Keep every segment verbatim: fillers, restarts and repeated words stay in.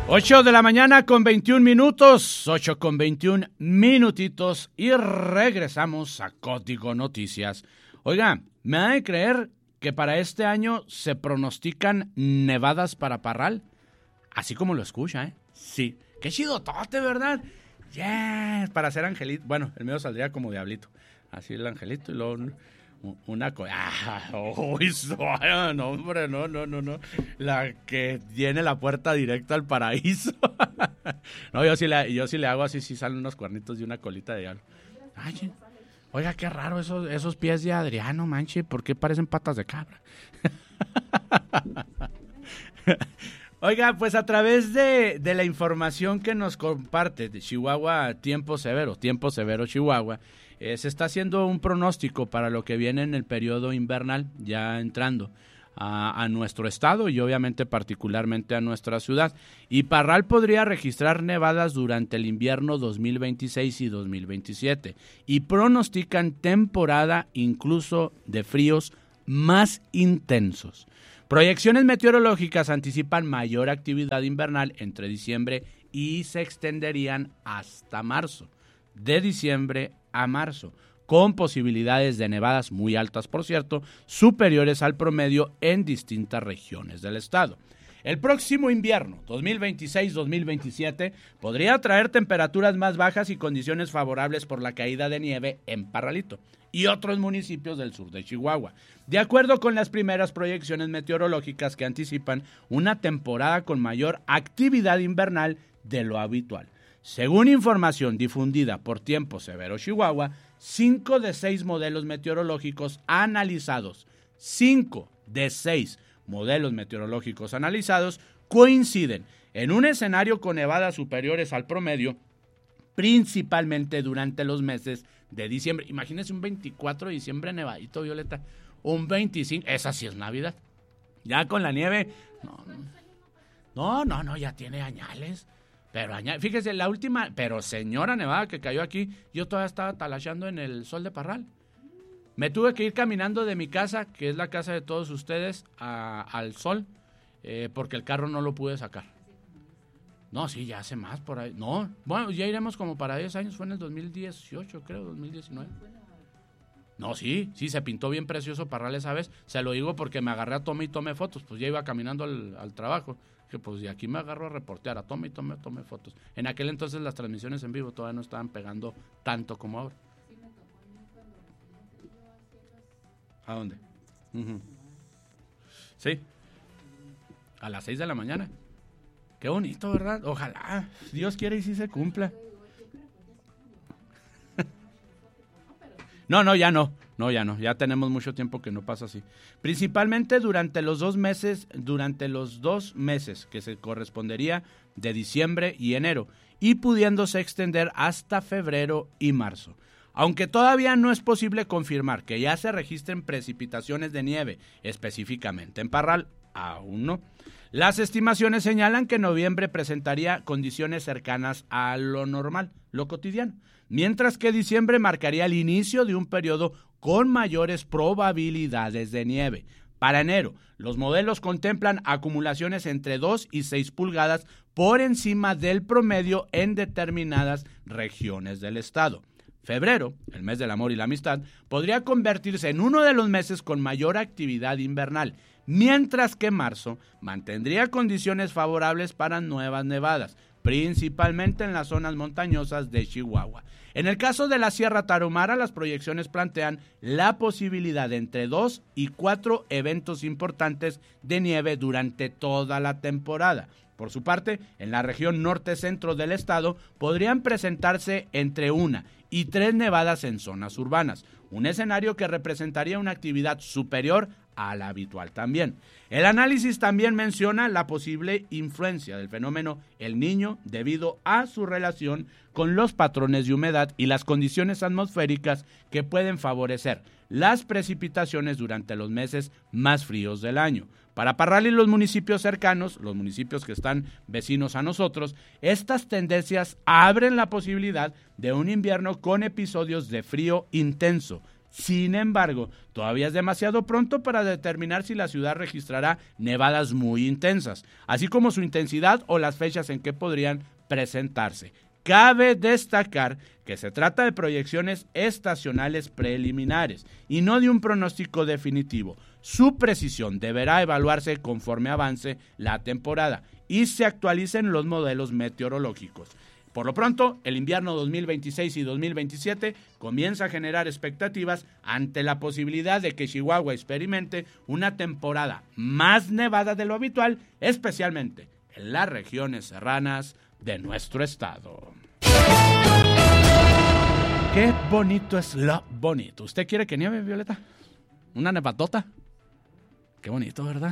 ocho de la mañana con veintiún minutos, ocho con veintiún minutitos y regresamos a Código Noticias. Oiga, ¿me ha de creer que para este año se pronostican nevadas para Parral? Así como lo escucha, ¿eh? Sí. Qué chidotote, ¿verdad? Yeah, para ser angelito. Bueno, el mío saldría como diablito. Así el angelito y luego una cosa. Ah, oh, no, hombre, no, no, no, no. La que tiene la puerta directa al paraíso. No, yo sí, le, yo sí le hago así, sí salen unos cuernitos y una colita de diablo. Ay, oiga, qué raro esos, esos pies de Adriano, manche. ¿Por qué parecen patas de cabra? Oiga, pues a través de, de la información que nos comparte de Chihuahua Tiempo Severo, Tiempo Severo Chihuahua, eh, se está haciendo un pronóstico para lo que viene en el periodo invernal, ya entrando a, a nuestro estado y obviamente particularmente a nuestra ciudad. Y Parral podría registrar nevadas durante el invierno dos mil veintiséis y dos mil veintisiete y pronostican temporada incluso de fríos más intensos. Proyecciones meteorológicas anticipan mayor actividad invernal entre diciembre y se extenderían hasta marzo, de diciembre a marzo, con posibilidades de nevadas muy altas, por cierto, superiores al promedio en distintas regiones del estado. El próximo invierno, dos mil veintiséis dos mil veintisiete, podría traer temperaturas más bajas y condiciones favorables por la caída de nieve en Parralito y otros municipios del sur de Chihuahua, de acuerdo con las primeras proyecciones meteorológicas que anticipan una temporada con mayor actividad invernal de lo habitual. Según información difundida por Tiempo Severo Chihuahua, cinco de seis modelos meteorológicos analizados, cinco de seis modelos meteorológicos analizados coinciden en un escenario con nevadas superiores al promedio, principalmente durante los meses de diciembre. Imagínense un veinticuatro de diciembre nevadito, Violeta, un veinticinco, esa sí es Navidad. Ya con la nieve, no, no, no, no ya tiene añales. Pero añales, fíjese, la última, pero señora nevada que cayó aquí, yo todavía estaba talachando en el Sol de Parral. Me tuve que ir caminando de mi casa, que es la casa de todos ustedes, a, al sol, eh, porque el carro no lo pude sacar. No, sí, ya hace más por ahí. No, bueno, ya iremos como para diez años, fue en el dos mil dieciocho, creo, dos mil diecinueve. No, sí, sí, se pintó bien precioso Parral esa vez. Se lo digo porque me agarré a tome y tome fotos, pues ya iba caminando al, al trabajo. Que pues de aquí me agarro a reportear, a tome y tome, tome fotos. En aquel entonces las transmisiones en vivo todavía no estaban pegando tanto como ahora. ¿A dónde? Uh-huh. Sí. A las seis de la mañana. Qué bonito, ¿verdad? Ojalá. Dios quiere y sí se cumpla. No, no, ya no. No, ya no. Ya tenemos mucho tiempo que no pasa así. Principalmente durante los dos meses, durante los dos meses que se correspondería de diciembre y enero, y pudiéndose extender hasta febrero y marzo. Aunque todavía no es posible confirmar que ya se registren precipitaciones de nieve, específicamente en Parral, aún no. Las estimaciones señalan que noviembre presentaría condiciones cercanas a lo normal, lo cotidiano, mientras que diciembre marcaría el inicio de un periodo con mayores probabilidades de nieve. Para enero, los modelos contemplan acumulaciones entre dos y seis pulgadas por encima del promedio en determinadas regiones del estado. Febrero, el mes del amor y la amistad, podría convertirse en uno de los meses con mayor actividad invernal, mientras que marzo mantendría condiciones favorables para nuevas nevadas, principalmente en las zonas montañosas de Chihuahua. En el caso de la Sierra Tarahumara, las proyecciones plantean la posibilidad de entre dos y cuatro eventos importantes de nieve durante toda la temporada. Por su parte, en la región norte-centro del estado podrían presentarse entre una y tres nevadas en zonas urbanas, un escenario que representaría una actividad superior a la habitual también. El análisis también menciona la posible influencia del fenómeno El Niño debido a su relación con los patrones de humedad y las condiciones atmosféricas que pueden favorecer las precipitaciones durante los meses más fríos del año. Para Parral y los municipios cercanos, los municipios que están vecinos a nosotros, estas tendencias abren la posibilidad de un invierno con episodios de frío intenso, Sin embargo, todavía es demasiado pronto para determinar si la ciudad registrará nevadas muy intensas, así como su intensidad o las fechas en que podrían presentarse. Cabe destacar que se trata de proyecciones estacionales preliminares y no de un pronóstico definitivo. Su precisión deberá evaluarse conforme avance la temporada y se actualicen los modelos meteorológicos. Por lo pronto, el invierno dos mil veintiséis y dos mil veintisiete comienza a generar expectativas ante la posibilidad de que Chihuahua experimente una temporada más nevada de lo habitual, especialmente en las regiones serranas de nuestro estado. Qué bonito es lo bonito. ¿Usted quiere que nieve, Violeta? ¿Una nevadota? Qué bonito, ¿verdad?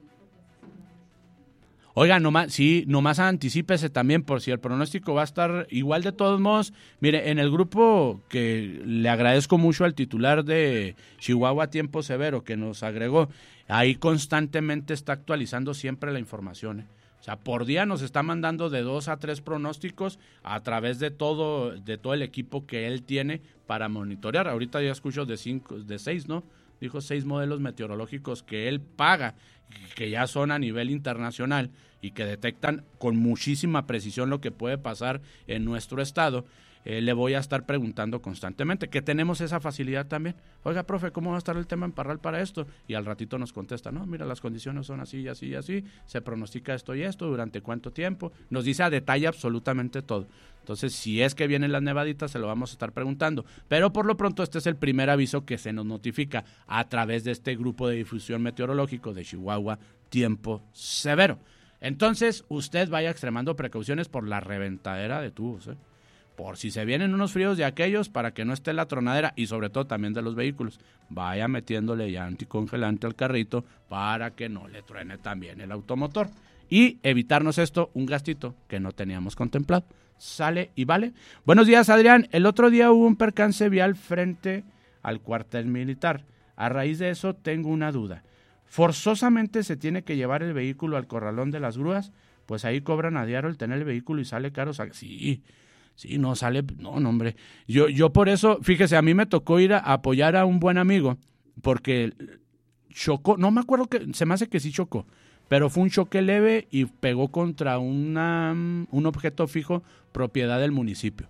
Oiga, nomás, sí, nomás anticípese también por si el pronóstico va a estar igual de todos modos. Mire, en el grupo que le agradezco mucho al titular de Chihuahua Tiempo Severo que nos agregó, ahí constantemente está actualizando siempre la información, ¿eh? O sea, por día nos está mandando de dos a tres pronósticos a través de todo, de todo el equipo que él tiene para monitorear. Ahorita ya escucho de cinco, de seis, ¿no? Dijo seis modelos meteorológicos que él paga, que ya son a nivel internacional y que detectan con muchísima precisión lo que puede pasar en nuestro estado. Eh, le voy a estar preguntando constantemente, que tenemos esa facilidad también. Oiga, profe, ¿cómo va a estar el tema en Parral para esto? Y al ratito nos contesta, no, mira, las condiciones son así y así y así, se pronostica esto y esto, durante cuánto tiempo. Nos dice a detalle absolutamente todo. Entonces, si es que vienen las nevaditas, se lo vamos a estar preguntando. Pero por lo pronto, este es el primer aviso que se nos notifica a través de este grupo de difusión meteorológico de Chihuahua Tiempo Severo. Entonces, usted vaya extremando precauciones por la reventadera de tubos, ¿eh? Por si se vienen unos fríos de aquellos, para que no esté la tronadera y sobre todo también de los vehículos. Vaya metiéndole ya anticongelante al carrito para que no le truene también el automotor. Y evitarnos esto, un gastito que no teníamos contemplado. Sale y vale. Buenos días, Adrián. El otro día hubo un percance vial frente al cuartel militar. A raíz de eso tengo una duda. ¿Forzosamente se tiene que llevar el vehículo al corralón de las grúas? Pues ahí cobran a diario el tener el vehículo y sale caro. Sí, sí, no sale, no, no, hombre. Yo, yo por eso, fíjese, a mí me tocó ir a apoyar a un buen amigo porque chocó, no me acuerdo que, se me hace que sí chocó, pero fue un choque leve y pegó contra una, un objeto fijo propiedad del municipio.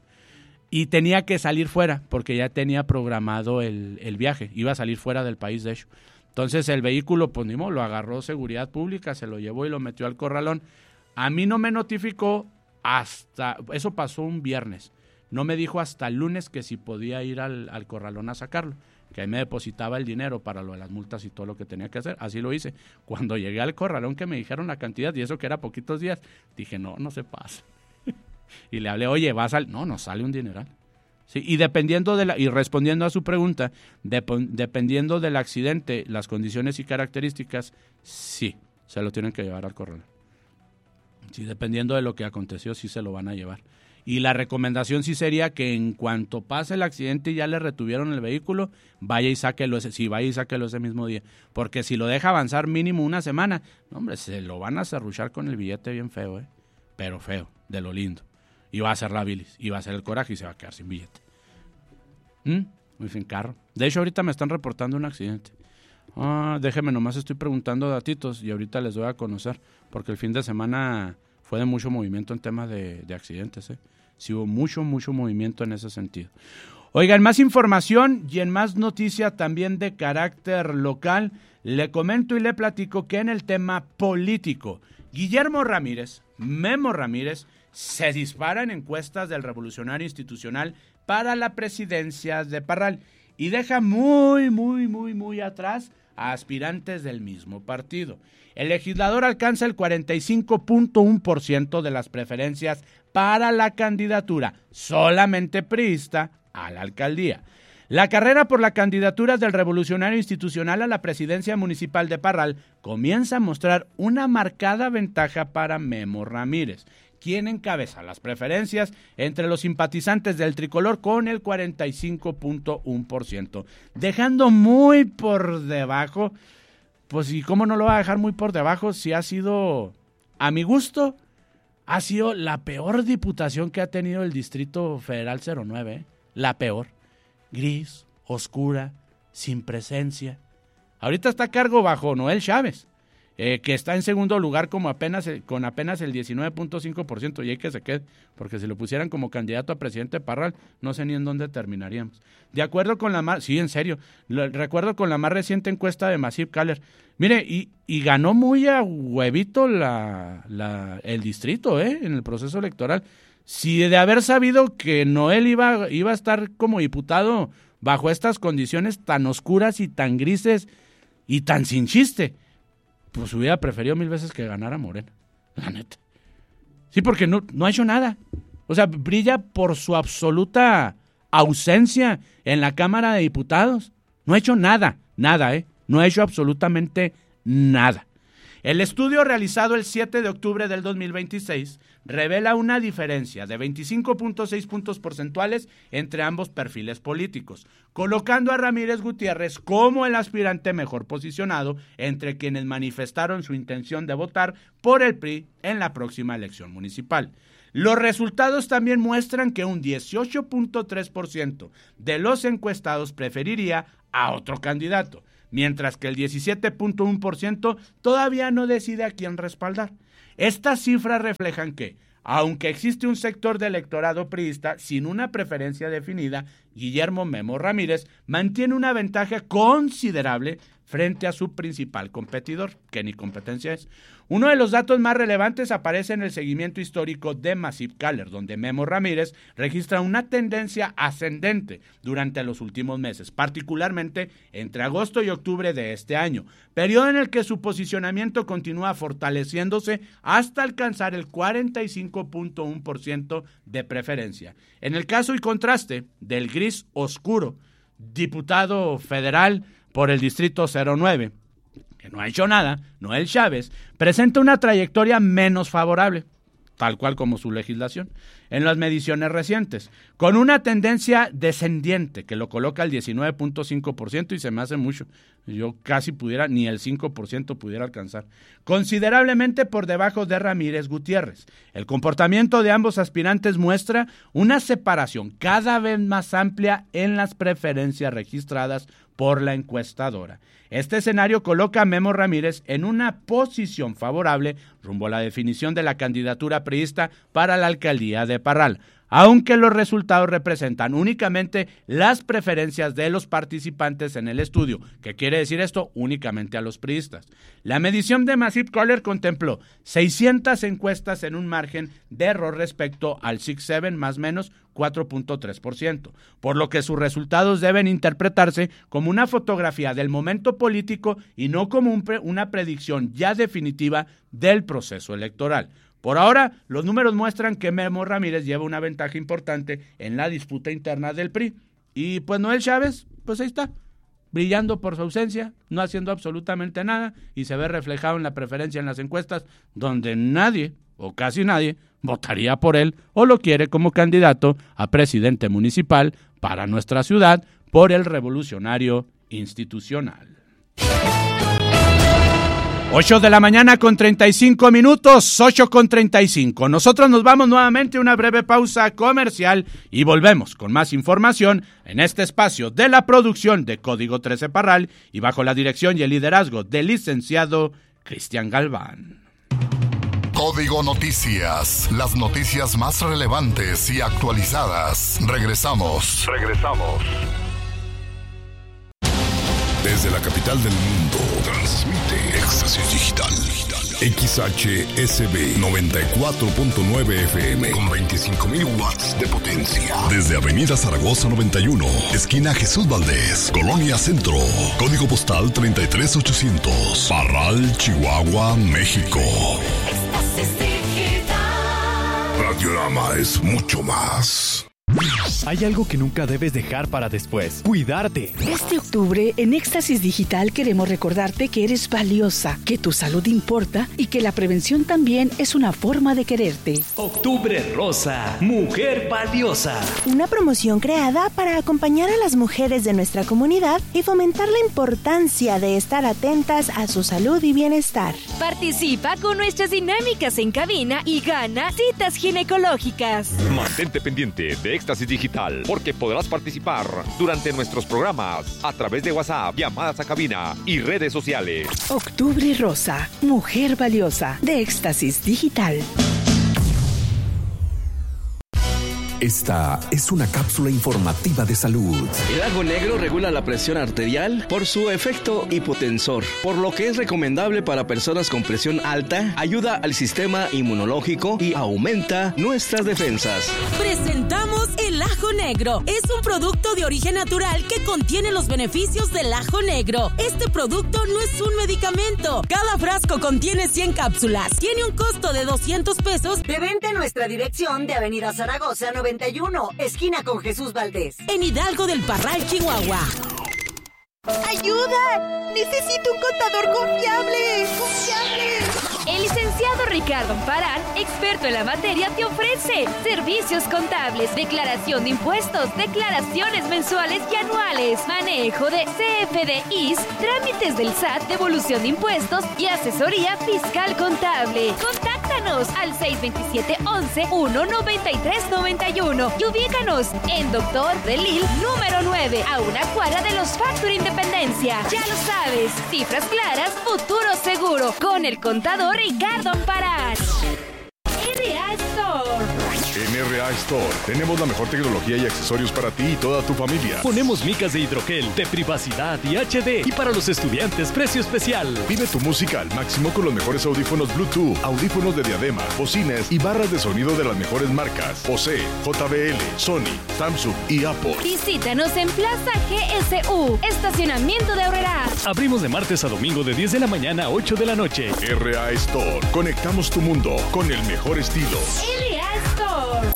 Y tenía que salir fuera porque ya tenía programado el, el viaje, iba a salir fuera del país de hecho. Entonces el vehículo, pues ni modo, lo agarró seguridad pública, se lo llevó y lo metió al corralón. A mí no me notificó hasta, eso pasó un viernes, no me dijo hasta el lunes que si podía ir al, al corralón a sacarlo, que ahí me depositaba el dinero para lo de las multas y todo lo que tenía que hacer. Así lo hice. Cuando llegué al corralón que me dijeron la cantidad, y eso que era poquitos días, dije, no, no se pasa. Y le hablé, oye, ¿vas al...? No, no sale un dineral. Sí, y dependiendo de la, y respondiendo a su pregunta, de, dependiendo del accidente, las condiciones y características, sí, se lo tienen que llevar al corralón. Sí, dependiendo de lo que aconteció, sí se lo van a llevar. Y la recomendación sí sería que en cuanto pase el accidente y ya le retuvieron el vehículo, vaya y sáquelo ese, sí, vaya y sáquelo ese mismo día. Porque si lo deja avanzar mínimo una semana, no, hombre, se lo van a serruchar con el billete bien feo, ¿eh? Pero feo, de lo lindo. Y va a ser la bilis, y va a ser el coraje y se va a quedar sin billete. ¿Mm? Muy fin, carro. De hecho, ahorita me están reportando un accidente. Ah, déjeme, nomás estoy preguntando datitos y ahorita les doy a conocer, porque el fin de semana fue de mucho movimiento en temas de, de accidentes, ¿eh? Sí hubo mucho, mucho movimiento en ese sentido. Oigan, más información y en más noticia también de carácter local, le comento y le platico que en el tema político, Guillermo Ramírez, Memo Ramírez, se dispara en encuestas del Revolucionario Institucional para la presidencia de Parral y deja muy, muy, muy, muy atrás a aspirantes del mismo partido. El legislador alcanza el cuarenta y cinco punto uno por ciento de las preferencias para la candidatura, solamente priista, a la alcaldía. La carrera por la candidatura del Revolucionario Institucional a la presidencia municipal de Parral comienza a mostrar una marcada ventaja para Memo Ramírez, quien encabeza las preferencias entre los simpatizantes del tricolor con el cuarenta y cinco punto uno por ciento, dejando muy por debajo, pues y cómo no lo va a dejar muy por debajo si ha sido, a mi gusto, ha sido la peor diputación que ha tenido el Distrito Federal cero nueve, ¿eh? La peor. Gris, oscura, sin presencia. Ahorita está a cargo bajo Noel Chávez, eh, que está en segundo lugar como apenas con apenas el diecinueve punto cinco por ciento, y hay que se quede, porque si lo pusieran como candidato a presidente Parral, no sé ni en dónde terminaríamos. De acuerdo con la más, sí, en serio, lo, recuerdo con la más reciente encuesta de Massive Caller, mire, y, y ganó muy a huevito la, la, el distrito, eh, en el proceso electoral. Si de haber sabido que Noel iba, iba a estar como diputado bajo estas condiciones tan oscuras y tan grises y tan sin chiste, pues hubiera preferido mil veces que ganara Morena, la neta. Sí, porque no, no ha hecho nada. O sea, brilla por su absoluta ausencia en la Cámara de Diputados. No ha hecho nada, nada, ¿eh? No ha hecho absolutamente nada. El estudio realizado el siete de octubre del dos mil veintiséis revela una diferencia de veinticinco punto seis puntos porcentuales entre ambos perfiles políticos, colocando a Ramírez Gutiérrez como el aspirante mejor posicionado entre quienes manifestaron su intención de votar por el P R I en la próxima elección municipal. Los resultados también muestran que un dieciocho punto tres por ciento de los encuestados preferiría a otro candidato, mientras que el diecisiete punto uno por ciento todavía no decide a quién respaldar. Estas cifras reflejan que, aunque existe un sector de electorado priista sin una preferencia definida, Guillermo Memo Ramírez mantiene una ventaja considerable frente a su principal competidor, que ni competencia es. Uno de los datos más relevantes aparece en el seguimiento histórico de Massive Caller, donde Memo Ramírez registra una tendencia ascendente durante los últimos meses, particularmente entre agosto y octubre de este año, periodo en el que su posicionamiento continúa fortaleciéndose hasta alcanzar el cuarenta y cinco punto uno por ciento de preferencia. En el caso y contraste del gris oscuro, diputado federal por el distrito cero nueve, que no ha hecho nada, Noel Chávez, presenta una trayectoria menos favorable, tal cual como su legislación, en las mediciones recientes, con una tendencia descendiente que lo coloca al diecinueve punto cinco por ciento y se me hace mucho. Yo casi pudiera, ni el cinco por ciento pudiera alcanzar, considerablemente por debajo de Ramírez Gutiérrez. El comportamiento de ambos aspirantes muestra una separación cada vez más amplia en las preferencias registradas por la encuestadora. Este escenario coloca a Memo Ramírez en una posición favorable rumbo a la definición de la candidatura priista para la alcaldía de Parral, aunque los resultados representan únicamente las preferencias de los participantes en el estudio. ¿Qué quiere decir esto? Únicamente a los priistas. La medición de Massive Caller contempló seiscientas encuestas en un margen de error respecto al six siete más o menos cuatro punto tres por ciento, por lo que sus resultados deben interpretarse como una fotografía del momento político y no como un pre- una predicción ya definitiva del proceso electoral. Por ahora, los números muestran que Memo Ramírez lleva una ventaja importante en la disputa interna del P R I. Y pues Noel Chávez, pues ahí está, brillando por su ausencia, no haciendo absolutamente nada, y se ve reflejado en la preferencia en las encuestas, donde nadie, o casi nadie, votaría por él o lo quiere como candidato a presidente municipal para nuestra ciudad por el Revolucionario Institucional. ocho de la mañana con treinta y cinco minutos, ocho con treinta y cinco. Nosotros nos vamos nuevamente a una breve pausa comercial y volvemos con más información en este espacio de la producción de Código trece Parral y bajo la dirección y el liderazgo del licenciado Cristian Galván. Código Noticias, las noticias más relevantes y actualizadas. Regresamos. Regresamos. Desde la capital del mundo, transmite Éxtasis Digital. X H S B noventa y cuatro punto nueve F M con veinticinco mil watts de potencia. Desde Avenida Zaragoza noventa y uno, esquina Jesús Valdés, Colonia Centro. Código postal treinta y tres ochocientos. Parral, Chihuahua, México. Radiorama es mucho más. Hay algo que nunca debes dejar para después. Cuidarte. Este octubre, en Éxtasis Digital, queremos recordarte que eres valiosa, que tu salud importa y que la prevención también es una forma de quererte. Octubre Rosa, Mujer Valiosa. Una promoción creada para acompañar a las mujeres de nuestra comunidad y fomentar la importancia de estar atentas a su salud y bienestar. Participa con nuestras dinámicas en cabina y gana citas ginecológicas. Mantente pendiente de Éxtasis Digital, porque podrás participar durante nuestros programas a través de WhatsApp, llamadas a cabina y redes sociales. Octubre Rosa, mujer valiosa, de Éxtasis Digital. Esta es una cápsula informativa de salud. El ajo negro regula la presión arterial por su efecto hipotensor, por lo que es recomendable para personas con presión alta, ayuda al sistema inmunológico y aumenta nuestras defensas. Presentamos el ajo negro. Es un producto de origen natural que contiene los beneficios del ajo negro. Este producto no es un medicamento. Cada frasco contiene cien cápsulas. Tiene un costo de doscientos pesos. De venta en nuestra dirección de Avenida Zaragoza noventa y uno, esquina con Jesús Valdés. En Hidalgo del Parral, Chihuahua. ¡Ayuda! ¡Necesito un contador confiable! ¡Confiable! El licenciado Ricardo Amparán, experto en la materia, te ofrece servicios contables, declaración de impuestos, declaraciones mensuales y anuales, manejo de C F D Is, trámites del S A T, devolución de impuestos y asesoría fiscal contable. Contáctanos al seis dos siete, once, uno, noventa y tres, noventa y uno y ubícanos en Doctor Delil número nueve, a una cuadra de los Factory Independencia. Ya lo sabes, cifras claras, futuro seguro, con el contador Ricardo Amparán. R A Store. En R A Store tenemos la mejor tecnología y accesorios para ti y toda tu familia. Ponemos micas de hidrogel, de privacidad y H D. Y para los estudiantes, precio especial. Vive tu música al máximo con los mejores audífonos Bluetooth, audífonos de diadema, bocinas y barras de sonido de las mejores marcas: Bose, J B L, Sony, Samsung y Apple. Visítanos en Plaza G S U, estacionamiento de Aurrera. Abrimos de martes a domingo de diez de la mañana a ocho de la noche. R A Store. Conectamos tu mundo con el mejor estilo. R A Store.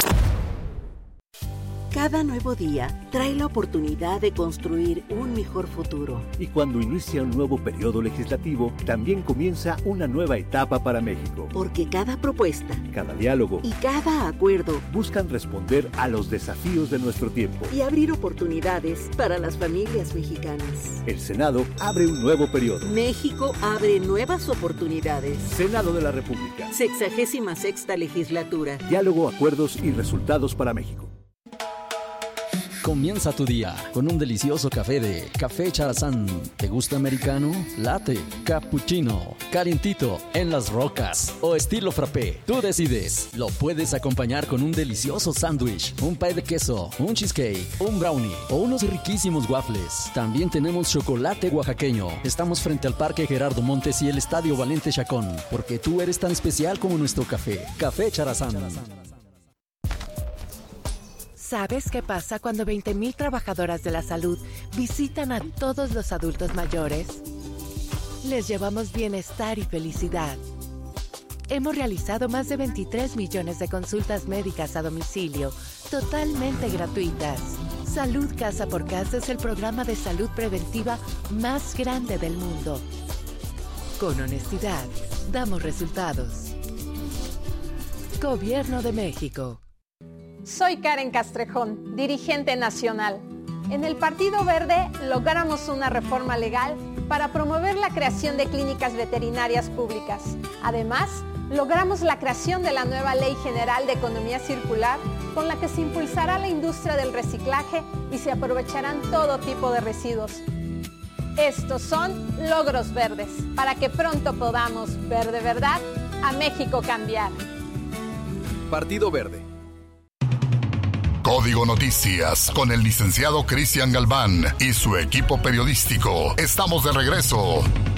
Cada nuevo día trae la oportunidad de construir un mejor futuro. Y cuando inicia un nuevo periodo legislativo, también comienza una nueva etapa para México. Porque cada propuesta, cada diálogo y cada acuerdo buscan responder a los desafíos de nuestro tiempo y abrir oportunidades para las familias mexicanas. El Senado abre un nuevo periodo. México abre nuevas oportunidades. Senado de la República. Sexagésima sexta legislatura. Diálogo, acuerdos y resultados para México. Comienza tu día con un delicioso café de Café Charazán. ¿Te gusta americano? Latte, cappuccino, calientito, en las rocas o estilo frappé. Tú decides. Lo puedes acompañar con un delicioso sándwich, un pie de queso, un cheesecake, un brownie o unos riquísimos waffles. También tenemos chocolate oaxaqueño. Estamos frente al Parque Gerardo Montes y el Estadio Valente Chacón, porque tú eres tan especial como nuestro café. Café Charazán. ¿Sabes qué pasa cuando veinte mil trabajadoras de la salud visitan a todos los adultos mayores? Les llevamos bienestar y felicidad. Hemos realizado más de veintitrés millones de consultas médicas a domicilio, totalmente gratuitas. Salud Casa por Casa es el programa de salud preventiva más grande del mundo. Con honestidad, damos resultados. Gobierno de México. Soy Karen Castrejón, dirigente nacional. En el Partido Verde logramos una reforma legal para promover la creación de clínicas veterinarias públicas. Además, logramos la creación de la nueva Ley General de Economía Circular, con la que se impulsará la industria del reciclaje y se aprovecharán todo tipo de residuos. Estos son logros verdes, para que pronto podamos ver de verdad a México cambiar. Partido Verde. Código Noticias con el licenciado Cristian Galván y su equipo periodístico. Estamos de regreso.